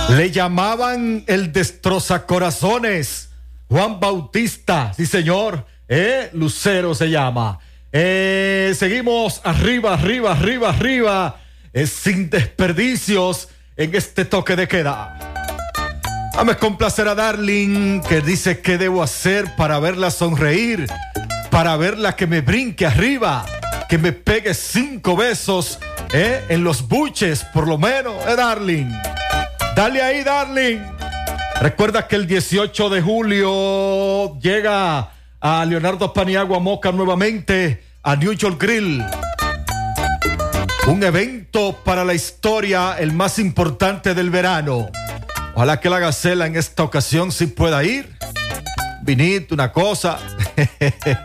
Le llamaban el destrozacorazones, Juan Bautista, sí señor, Lucero se llama. Seguimos arriba, sin desperdicios en este toque de queda. Vamos a complacer a Darling, que dice qué debo hacer para verla sonreír, para verla que me brinque arriba, que me pegue 5 besos en los buches, por lo menos, Darling. Dale ahí, Darling. Recuerda que el 18 de julio llega a Leonardo Paniagua Moca nuevamente a New York Grill. Un evento para la historia, el más importante del verano. Ojalá que la Gacela en esta ocasión sí pueda ir. Vinito, una cosa.